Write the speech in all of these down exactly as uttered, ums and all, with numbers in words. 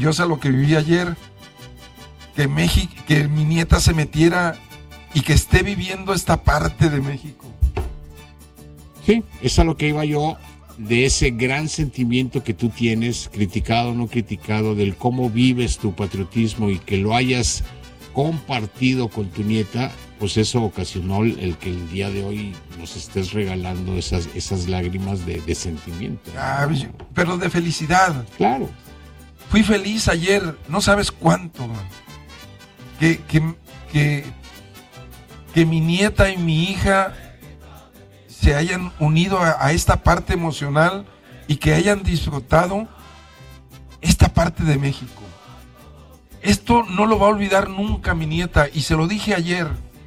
Yo sé lo que viví ayer, que México, que mi nieta se metiera y que esté viviendo esta parte de México. Sí, es a lo que iba yo, de ese gran sentimiento que tú tienes, criticado o no criticado, del cómo vives tu patriotismo y que lo hayas compartido con tu nieta, pues eso ocasionó el que el día de hoy nos estés regalando esas, esas lágrimas de, de sentimiento. Ah, pero de felicidad. Claro. Fui feliz ayer, no sabes cuánto, man. Que, que, que, que mi nieta y mi hija se hayan unido a, a esta parte emocional y que hayan disfrutado esta parte de México. Esto no lo va a olvidar nunca mi nieta, y se lo dije ayer.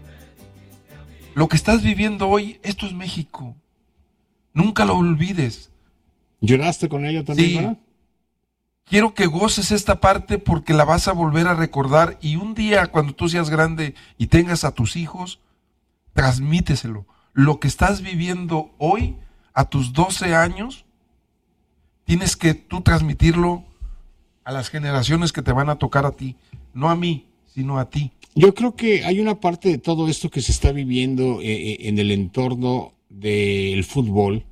Lo que estás viviendo hoy, esto es México. Nunca lo olvides. ¿Lloraste con ella también, Sí. ¿verdad? Quiero que goces esta parte porque la vas a volver a recordar, y un día cuando tú seas grande y tengas a tus hijos, transmíteselo. Lo que estás viviendo hoy, a tus doce años, tienes que tú transmitirlo a las generaciones que te van a tocar a ti. No a mí, sino a ti. Yo creo que hay una parte de todo esto que se está viviendo eh, en el entorno del fútbol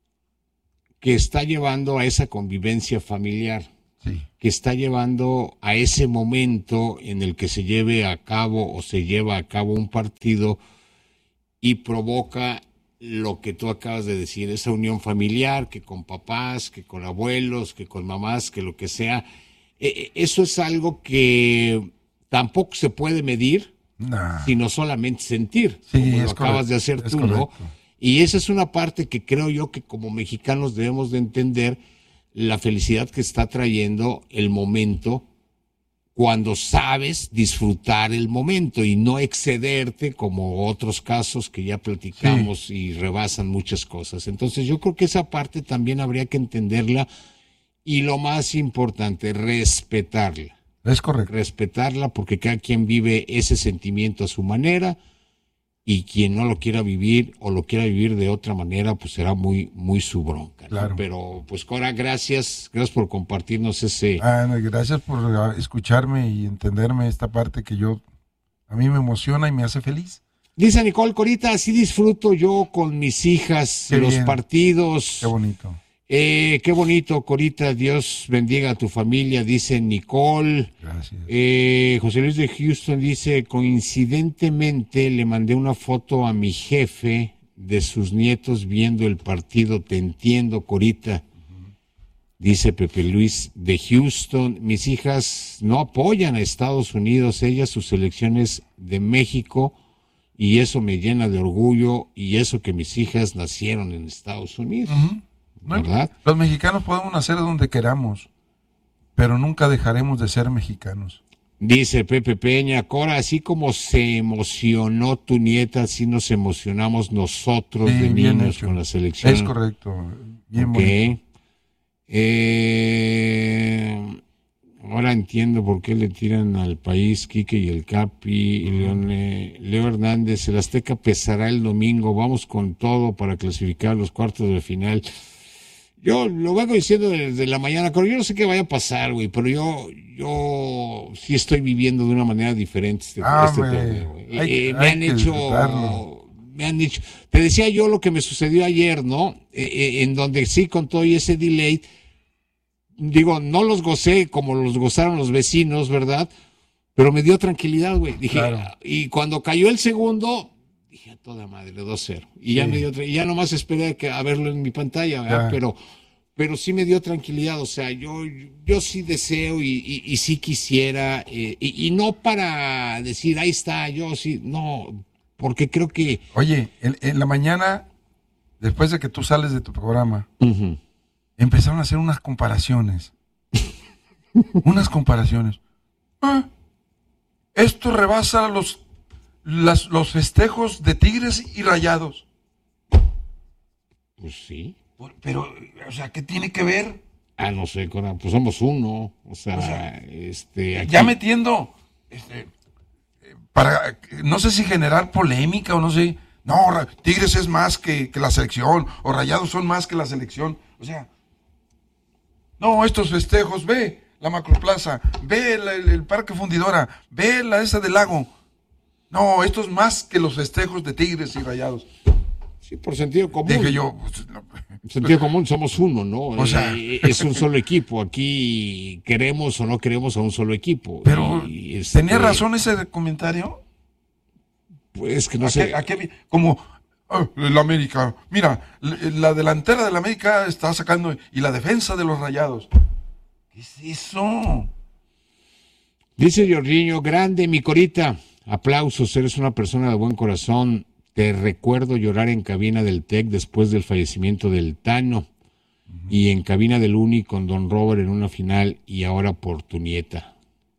que está llevando a esa convivencia familiar. Sí. Que está llevando a ese momento en el que se lleve a cabo o se lleva a cabo un partido y provoca lo que tú acabas de decir, esa unión familiar, que con papás, que con abuelos, que con mamás, que lo que sea. Eh, eso es algo que tampoco se puede medir, Nah. sino solamente sentir, Sí, como lo es acabas correcto, de hacer es tú, ¿no? correcto. Y esa es una parte que creo yo que como mexicanos debemos de entender la felicidad que está trayendo el momento cuando sabes disfrutar el momento y no excederte como otros casos que ya platicamos sí. y rebasan muchas cosas. Entonces yo creo que esa parte también habría que entenderla y lo más importante, respetarla. Es correcto. Respetarla porque cada quien vive ese sentimiento a su manera. Y quien no lo quiera vivir o lo quiera vivir de otra manera, pues será muy, muy su bronca, ¿no? Claro. Pero, pues, Cora, gracias. Gracias por compartirnos ese... Ah, gracias por escucharme y entenderme esta parte que yo... A mí me emociona y me hace feliz. Dice Nicole, Corita, así disfruto yo con mis hijas Qué los bien. partidos. Qué bonito. Eh, qué bonito, Corita. Dios bendiga a tu familia, dice Nicole. Gracias. Eh, José Luis de Houston dice, coincidentemente le mandé una foto a mi jefe de sus nietos viendo el partido. Te entiendo, Corita. Uh-huh. Dice Pepe Luis de Houston, mis hijas no apoyan a Estados Unidos, ellas sus selecciones de México, y eso me llena de orgullo, y eso que mis hijas nacieron en Estados Unidos. Uh-huh. ¿Verdad? Los mexicanos podemos nacer donde queramos, pero nunca dejaremos de ser mexicanos. Dice Pepe Peña, Cora, así como se emocionó tu nieta, así nos emocionamos nosotros Sí, de bien niños hecho. con la selección. Es correcto, bien okay. bonito. Eh, ahora entiendo por qué le tiran al país Quique y el Capi y Leone, Leo Hernández. El Azteca pesará el domingo, vamos con todo para clasificar los cuartos de final. Yo lo vengo diciendo desde la mañana, pero yo no sé qué vaya a pasar, güey, pero yo yo sí estoy viviendo de una manera diferente este, ah, este torneo. güey. Hay, eh, me hay han hecho, me han dicho, te decía yo lo que me sucedió ayer, ¿no? Eh, eh, en donde sí, con todo y ese delay, digo, no los gocé como los gozaron los vecinos, ¿verdad? Pero me dio tranquilidad, güey. Dije, claro. Y cuando cayó el segundo, dije, a toda madre, dos cero. Y sí. ya me dio, y ya nomás esperé que, a verlo en mi pantalla, ¿verdad? Pero, pero sí me dio tranquilidad. O sea, yo, yo sí deseo y, y, y sí quisiera, eh, y, y no para decir, ahí está, yo sí, no, porque creo que... Oye, en, en la mañana, después de que tú sales de tu programa, uh-huh. empezaron a hacer unas comparaciones. unas comparaciones. Ah, esto rebasa los... Las, los festejos de Tigres y Rayados. Pues sí. Pero, o sea, ¿qué tiene que ver? Ah, no sé, pues somos uno. O sea, o sea este. Aquí... Ya metiendo. Este, para, no sé si generar polémica o no sé. No, Tigres es más que, que la selección. O Rayados son más que la selección. O sea. No, estos festejos, ve. la Macroplaza, ve la, el, el Parque Fundidora, ve la esa del lago. No, esto es más que los festejos de Tigres y Rayados. Sí, por sentido común. Dije yo. Pues, no. Sentido común, somos uno, ¿no? O sea, eh, es un solo equipo. Aquí queremos o no queremos a un solo equipo. Pero, y, este, ¿tenía razón ese comentario? Pues que no ¿A sé. qué, a qué, como oh, el América, mira, la delantera del América está sacando y la defensa de los Rayados. ¿Qué es eso? Dice Jorginho, grande mi Corita, aplausos, eres una persona de buen corazón. Te recuerdo llorar en cabina del T E C después del fallecimiento del Tano uh-huh. y en cabina del Uni con Don Robert en una final y ahora por tu nieta.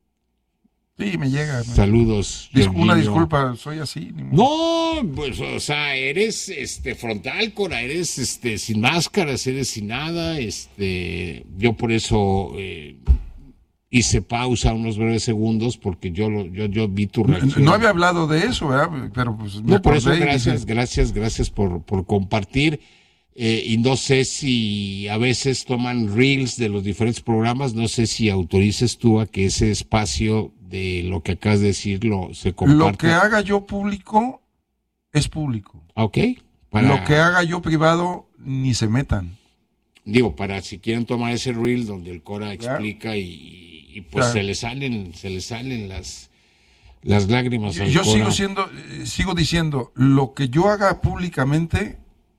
Sí, me llega. Saludos. Dis- una disculpa, soy así. Ni no, pues, o sea, eres este frontal, Cora, eres este sin máscaras, eres sin nada, este, yo por eso eh, hice pausa unos breves segundos porque yo lo, yo, yo vi tu reacción. No, no había hablado de eso, ¿verdad? Pero pues me no, por eso acordé y gracias, dije, gracias, gracias por, por compartir. Eh, y no sé si a veces toman reels de los diferentes programas, no sé si autorices tú a que ese espacio de lo que acabas de decir lo se comparta. Lo que haga yo público es público. Ok. Para, lo que haga yo privado ni se metan. Digo, para si quieren tomar ese reel donde el Cora explica y, y pues claro. se le salen, se le salen las las lágrimas. Yo, al yo Cora. sigo siendo, sigo diciendo, lo que yo haga públicamente,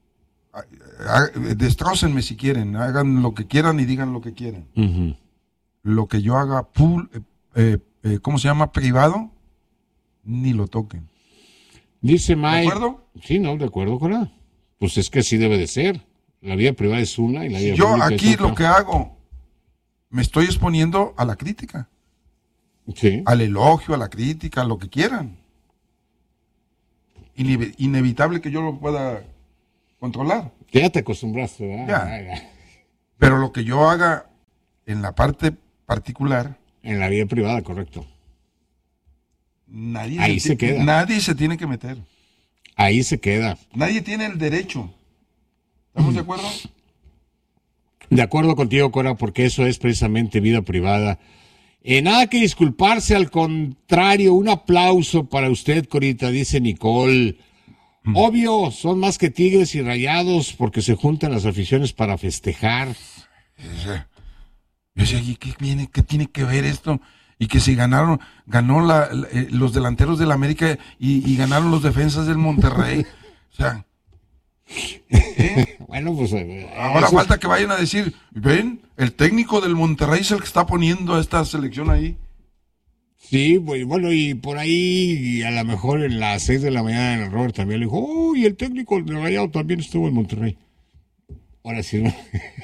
destrócenme si quieren, hagan lo que quieran y digan lo que quieran. Uh-huh. Lo que yo haga pul, eh, eh, ¿cómo se llama? Privado, ni lo toquen. Dice Mike. ¿De acuerdo? Sí, no, de acuerdo, Cora. Pues es que así debe de ser. La vida privada es una y la vida yo pública aquí es otra. Lo que hago, me estoy exponiendo a la crítica. Sí. Al elogio, a la crítica, a lo que quieran. Ine- inevitable que yo lo pueda controlar. Ya te acostumbraste, ¿verdad? Ya. Ya, ya. Pero lo que yo haga en la parte particular. En la vida privada, correcto. Nadie Ahí se, se ti- queda. Nadie se tiene que meter. Ahí se queda. Nadie tiene el derecho. ¿Estamos de acuerdo? De acuerdo contigo, Cora, porque eso es precisamente vida privada. Eh, nada que disculparse, al contrario, un aplauso para usted, Corita, dice Nicole. Mm. Obvio, son más que Tigres y Rayados porque se juntan las aficiones para festejar. Yo sé, ¿qué, viene, ¿qué tiene que ver esto? Y que si ganaron, ganó la, la, eh, los delanteros del América y, y ganaron los defensas del Monterrey. O sea, ¿eh? Bueno, pues eh, ahora eso... falta que vayan a decir, ven, el técnico del Monterrey es el que está poniendo a esta selección ahí. Sí, bueno, y por ahí, a lo mejor en las seis de la mañana, el Robert también le dijo, uy, el técnico del Rayado también estuvo en Monterrey. Ahora sí, ¿no?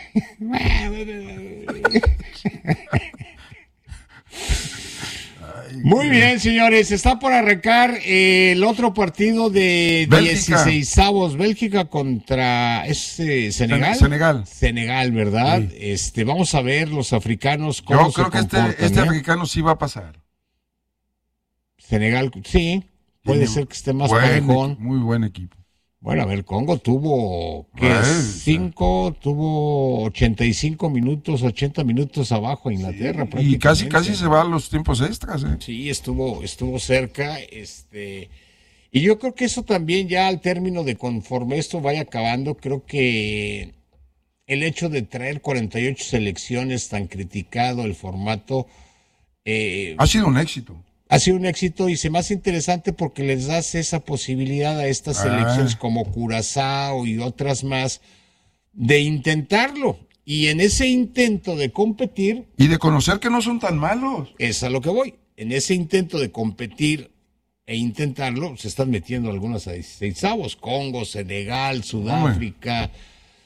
Muy bien, señores, está por arrancar eh, el otro partido de dieciseisavos, Bélgica contra es, eh, Senegal. Senegal. Senegal, ¿verdad? Sí. Este, vamos a ver los africanos cómo Yo se creo que este, este ¿eh? africano sí va a pasar. Senegal, sí, puede Tiene ser que esté más buen, parejón. Muy buen equipo. Bueno, a ver, Congo tuvo ¿qué es? cinco, tuvo ochenta y cinco minutos, ochenta minutos abajo a Inglaterra. Sí, y casi casi se va a los tiempos extras. ¿eh? Sí, estuvo estuvo cerca. este Y yo creo que eso también ya al término de conforme esto vaya acabando, creo que el hecho de traer cuarenta y ocho selecciones, tan criticado el formato. Eh, ha sido un éxito. Ha sido un éxito y se me hace interesante porque les das esa posibilidad a estas ah. selecciones como Curazao y otras más de intentarlo. Y en ese intento de competir... Y de conocer que no son tan malos. Es a lo que voy. En ese intento de competir e intentarlo, se están metiendo algunas a dieciseisavos. Congo, Senegal, Sudáfrica. Hombre.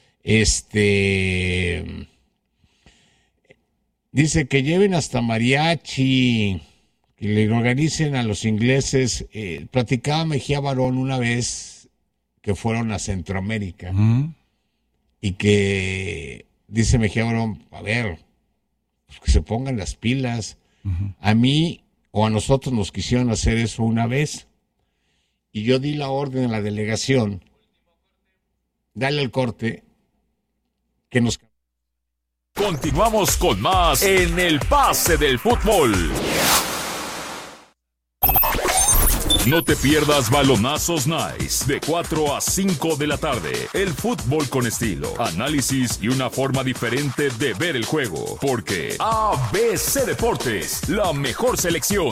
Este... Dice que lleven hasta mariachi... que le organicen a los ingleses. Eh, platicaba Mejía Barón una vez que fueron a Centroamérica uh-huh. y que dice Mejía Barón, a ver, pues que se pongan las pilas. Uh-huh. A mí o a nosotros nos quisieron hacer eso una vez y yo di la orden a la delegación, dale al corte, que nos Continuamos con más en el Pase del Fútbol. No te pierdas Balonazos Nice de cuatro a cinco de la tarde. El fútbol con estilo, análisis y una forma diferente de ver el juego. Porque A B C Deportes, la mejor selección.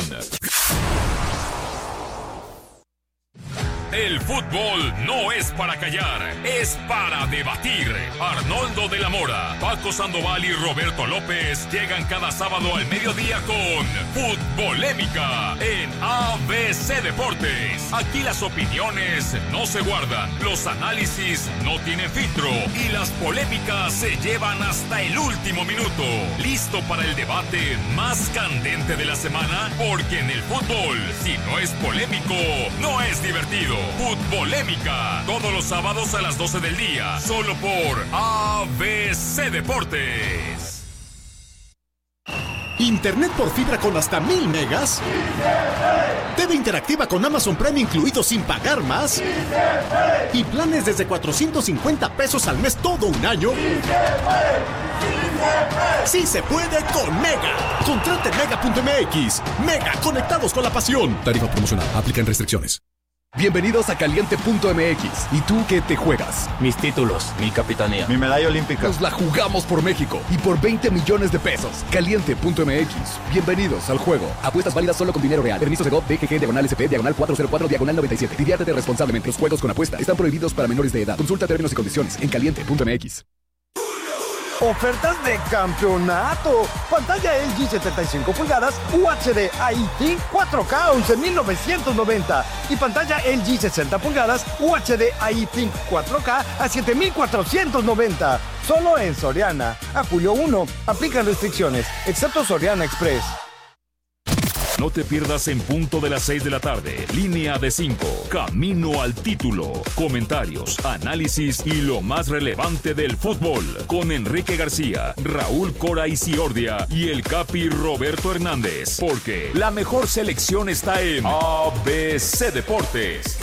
El fútbol no es para callar, es para debatir. Arnoldo de la Mora, Paco Sandoval y Roberto López llegan cada sábado al mediodía con Futbolémica en A B C Deportes. Aquí las opiniones no se guardan, los análisis no tienen filtro y las polémicas se llevan hasta el último minuto. ¿Listo para el debate más candente de la semana? Porque en el fútbol, si no es polémico, no es divertido. Futbolémica, todos los sábados a las doce del día, solo por A B C Deportes. Internet por fibra con hasta mil megas. T V interactiva con Amazon Prime incluido sin pagar más. Y planes desde cuatrocientos cincuenta pesos al mes todo un año. Sí se puede con Mega. Contrate mega punto m x. Mega, conectados con la pasión. Tarifa promocional, aplican restricciones. Bienvenidos a Caliente punto m x. ¿Y tú qué te juegas? Mis títulos, mi capitanía, mi medalla olímpica. Nos la jugamos por México y por veinte millones de pesos. Caliente punto m x. Bienvenidos al juego. Apuestas válidas solo con dinero real. Permisos de G O V, D G G, diagonal S P, diagonal cuatrocientos cuatro, diagonal noventa y siete. Diviértete responsablemente. Los juegos con apuesta están prohibidos para menores de edad. Consulta términos y condiciones en Caliente punto m x. Ofertas de campeonato. Pantalla L G setenta y cinco pulgadas U H D I T cuatro K once mil novecientos noventa y pantalla L G sesenta pulgadas U H D I T cuatro K a siete mil cuatrocientos noventa. Solo en Soriana. A julio primero. Aplican restricciones, excepto Soriana Express. No te pierdas en punto de las seis de la tarde. Línea de cinco. Camino al título. Comentarios, análisis y lo más relevante del fútbol. Con Enrique García, Raúl Cora Isiordia y el Capi Roberto Hernández. Porque la mejor selección está en A B C Deportes.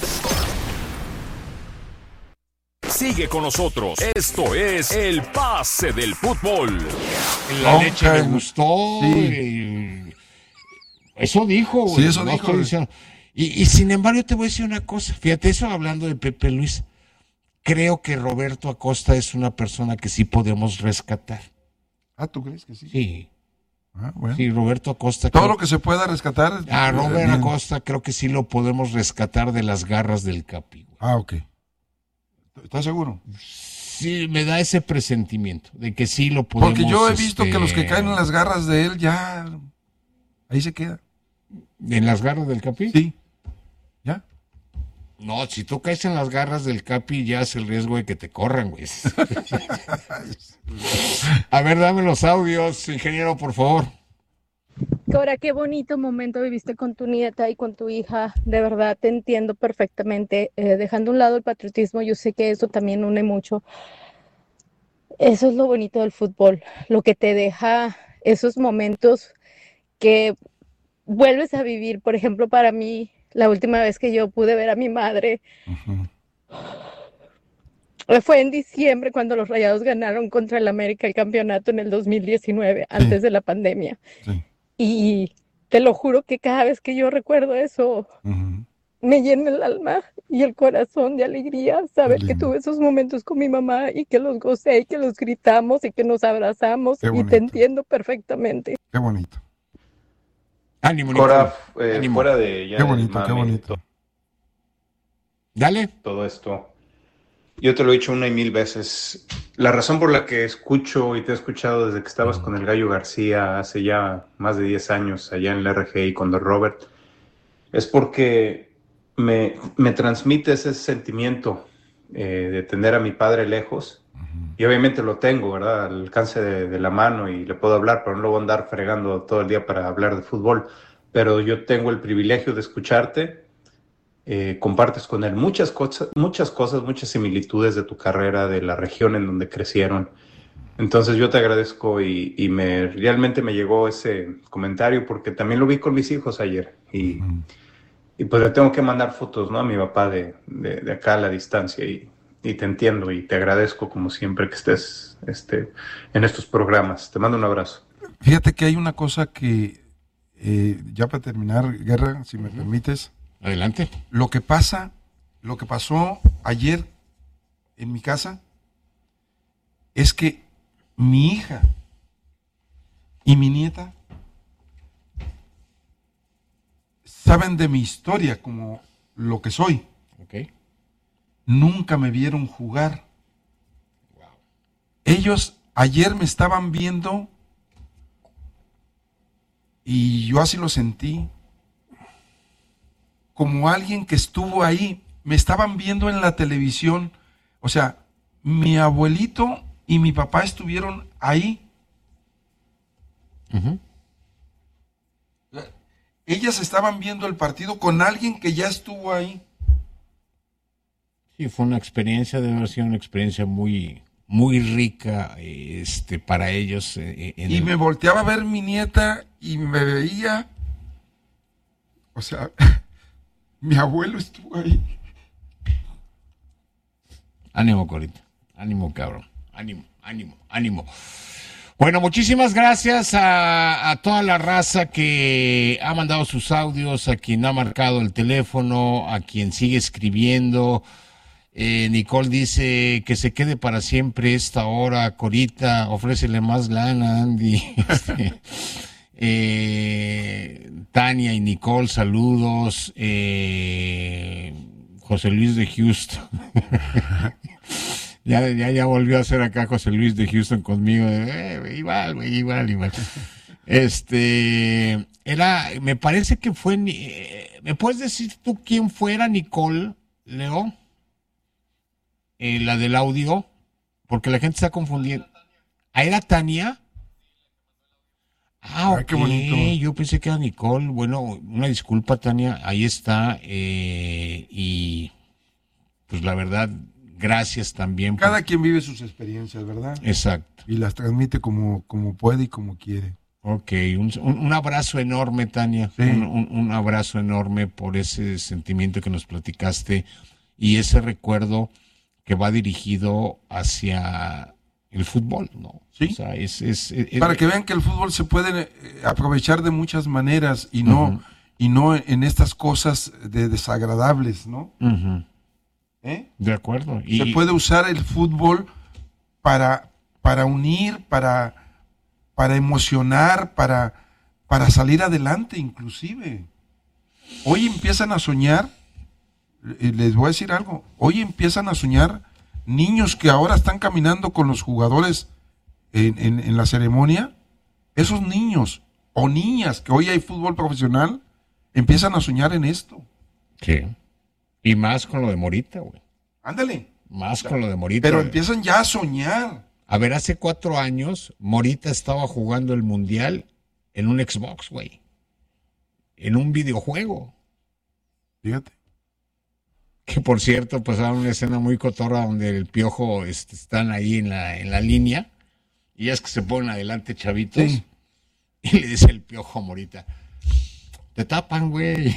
Sigue con nosotros. Esto es el Pase del Fútbol. La leche me gustó. Sí. Y... Eso dijo, güey. Sí, eso no dijo. Estoy diciendo. Y, y sin embargo, yo te voy a decir una cosa. Fíjate, eso hablando de Pepe Luis, creo que Roberto Acosta es una persona que sí podemos rescatar. Ah, ¿tú crees que sí? Sí. Ah, bueno. Sí, Roberto Acosta. Todo creo... lo que se pueda rescatar. A Roberto Acosta creo que sí lo podemos rescatar de las garras del Capi, güey. Ah, ok. ¿Estás seguro? Sí, me da ese presentimiento de que sí lo podemos. Porque yo he visto este... que los que caen en las garras de él ya... Ahí se queda. ¿En las garras del Capi? Sí. ¿Ya? No, si tú caes en las garras del Capi, ya es el riesgo de que te corran, güey. A ver, dame los audios, ingeniero, por favor. Cora, qué bonito momento viviste con tu nieta y con tu hija. De verdad, te entiendo perfectamente. Eh, dejando a un lado el patriotismo, yo sé que eso también une mucho. Eso es lo bonito del fútbol, lo que te deja esos momentos que vuelves a vivir. Por ejemplo, para mí, la última vez que yo pude ver a mi madre uh-huh. fue en diciembre, cuando los Rayados ganaron contra el América el campeonato en el dos mil diecinueve, sí. antes de la pandemia. Sí. Y te lo juro que cada vez que yo recuerdo eso, uh-huh. me llena el alma y el corazón de alegría saber que tuve esos momentos con mi mamá y que los gocé y que los gritamos y que nos abrazamos. Y te entiendo perfectamente. Qué bonito. Ánimo, Cora, eh, Ánimo. Fuera de ya qué bonito, mami, qué bonito. Dale. Todo esto. Yo te lo he dicho una y mil veces. La razón por la que escucho y te he escuchado desde que estabas con el Gallo García hace ya más de diez años allá en el R G I con Don Robert es porque me, me transmite ese sentimiento eh, de tener a mi padre lejos. Uh-huh. Y obviamente lo tengo, ¿verdad? Al alcance de, de la mano y le puedo hablar, pero no lo voy a andar fregando todo el día para hablar de fútbol. Pero yo tengo el privilegio de escucharte. Eh, compartes con él muchas cosas, muchas cosas, muchas similitudes de tu carrera, de la región en donde crecieron. Entonces yo te agradezco y, y me realmente me llegó ese comentario porque también lo vi con mis hijos ayer y, uh-huh. y pues le tengo que mandar fotos, ¿no? A mi papá de, de, de acá a la distancia y, y te entiendo y te agradezco como siempre que estés este, en estos programas. Te mando un abrazo. Fíjate que hay una cosa que, eh, ya para terminar, Guerra, si me permites. Adelante. Lo que pasa, lo que pasó ayer en mi casa es que mi hija y mi nieta saben de mi historia como lo que soy. Okay. Nunca me vieron jugar. Wow. Ellos ayer me estaban viendo y yo así lo sentí, como alguien que estuvo ahí. Me estaban viendo en la televisión. O sea, mi abuelito y mi papá estuvieron ahí. Uh-huh. Ellas estaban viendo el partido con alguien que ya estuvo ahí. Sí, fue una experiencia, debe haber sido una experiencia muy, muy rica, este, para ellos. Eh, en y el... me volteaba a ver mi nieta y me veía. O sea, mi abuelo estuvo ahí. Ánimo, Corita. Ánimo, cabrón. Ánimo, ánimo, ánimo. Bueno, muchísimas gracias a, a toda la raza que ha mandado sus audios, a quien ha marcado el teléfono, a quien sigue escribiendo. Eh, Nicole dice que se quede para siempre esta hora. Corita, ofrécele más lana, Andy. Este, eh, Tania y Nicole, saludos. Eh, José Luis de Houston. ya, ya, ya volvió a hacer acá José Luis de Houston conmigo. Eh, igual, güey, igual, igual. Este, era, me parece que fue, eh, ¿me puedes decir tú quién fuera Nicole, Leo? Eh, la del audio, porque la gente está confundiendo. ¿Ah, era Tania? Ah, ok, qué bonito. Yo pensé que era Nicole. Bueno, una disculpa, Tania, ahí está. Eh, y pues la verdad, gracias también. Cada por... quien vive sus experiencias, ¿verdad? Exacto. Y las transmite como, como puede y como quiere. Ok, un, un, un abrazo enorme, Tania. Sí. Un, un, un abrazo enorme por ese sentimiento que nos platicaste y ese recuerdo que va dirigido hacia el fútbol, ¿no? Sí. O sea, es, es, es, para que vean que el fútbol se puede aprovechar de muchas maneras y no, uh-huh. y no en estas cosas de desagradables, ¿no? Uh-huh. ¿Eh? De acuerdo. Y... se puede usar el fútbol para, para unir, para, para emocionar, para, para salir adelante inclusive. Hoy empiezan a soñar. Les voy a decir algo, hoy empiezan a soñar niños que ahora están caminando con los jugadores en, en, en la ceremonia. Esos niños o niñas que hoy hay fútbol profesional empiezan a soñar en esto. Sí, y más con lo de Morita, güey. Ándale. Más con lo de Morita. Pero güey. Empiezan ya a soñar. A ver, hace cuatro años Morita estaba jugando el Mundial en un Xbox, güey. En un videojuego. Fíjate. Que por cierto, pasaron una escena muy cotorra donde el Piojo este, están ahí en la, en la línea y es que se ponen adelante chavitos sí. Y le dice el Piojo a Morita, te tapan, güey.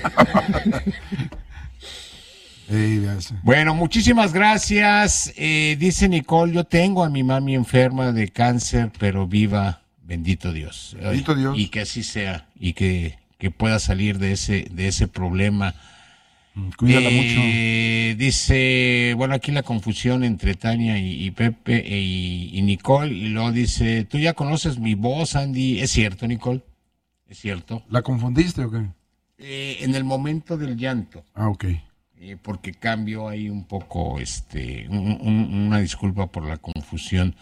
Hey, bueno, muchísimas gracias. Eh, dice Nicole, yo tengo a mi mami enferma de cáncer, pero viva, bendito Dios. Bendito Dios. Y que así sea y que, que pueda salir de ese, de ese problema. Cuídala eh, mucho. Dice, bueno, aquí la confusión entre Tania y, y Pepe e, y, y Nicole, y luego dice, tú ya conoces mi voz, Andy. ¿Es cierto, Nicole? ¿Es cierto? ¿La confundiste o qué? Eh, en el momento del llanto. Ah, ok. Eh, porque cambio ahí un poco, este, un, un, una disculpa por la confusión.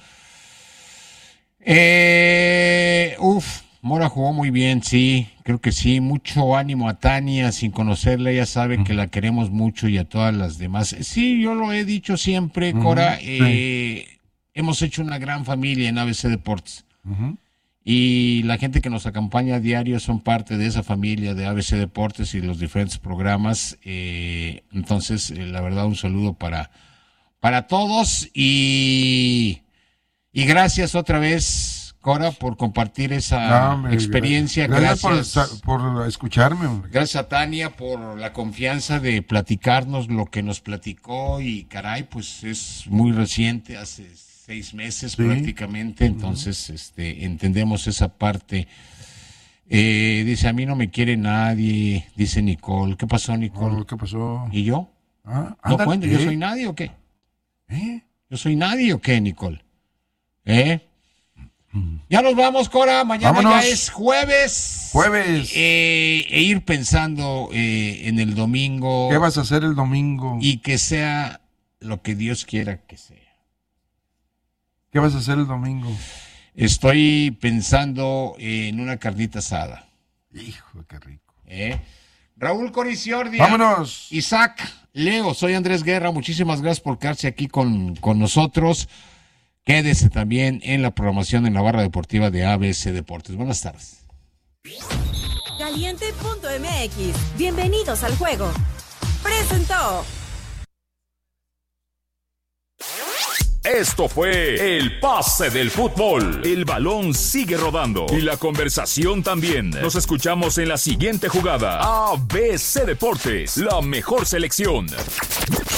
Eh, uf. Mora jugó muy bien, sí, creo que sí. Mucho ánimo a Tania, sin conocerla, ella sabe uh-huh. que la queremos mucho y a todas las demás. Sí, yo lo he dicho siempre, uh-huh. Cora, eh, sí. Hemos hecho una gran familia en A B C Deportes. Uh-huh. Y la gente que nos acompaña a diario son parte de esa familia de A B C Deportes y los diferentes programas. Eh, entonces, eh, la verdad, un saludo para, para todos y, y gracias otra vez. Cora, por compartir esa No, experiencia. Gracias, Gracias por, por escucharme. Hombre. Gracias a Tania por la confianza de platicarnos lo que nos platicó y caray, pues es muy reciente, hace seis meses sí. prácticamente, entonces uh-huh. este, entendemos esa parte. Eh, dice, a mí no me quiere nadie, dice Nicole. ¿Qué pasó, Nicole? Oh, ¿Qué pasó? ¿Y yo? Ah, no cuento, ¿yo soy nadie o qué? ¿Eh? ¿Yo soy nadie o qué, Nicole? ¿Eh? Ya nos vamos, Cora. Mañana Vámonos. Ya es jueves. Jueves. Eh, e ir pensando eh, en el domingo. ¿Qué vas a hacer el domingo? Y que sea lo que Dios quiera que sea. ¿Qué vas a hacer el domingo? Estoy pensando en una carnita asada. Hijo, qué rico. ¿Eh? Raúl Coriciordia. Vámonos. Isaac, Leo, soy Andrés Guerra. Muchísimas gracias por quedarse aquí con, con nosotros. Quédese también en la programación en la barra deportiva de A B C Deportes. Buenas tardes. Caliente punto M X. Bienvenidos al juego. Presentó. Esto fue el pase del fútbol. El balón sigue rodando y la conversación también. Nos escuchamos en la siguiente jugada. A B C Deportes, la mejor selección.